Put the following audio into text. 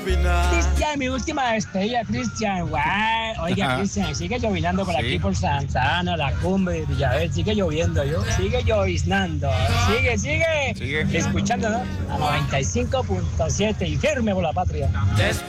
Cristian, mi última despedida, Cristian. Guay. Oiga, Cristian, sigue llovinando por aquí, por Santa Ana, la cumbre de Villaverde. Sigue lloviendo, sigue lloviznando. Sigue. Escuchando, ¿no? A 95.7 y firme por la patria.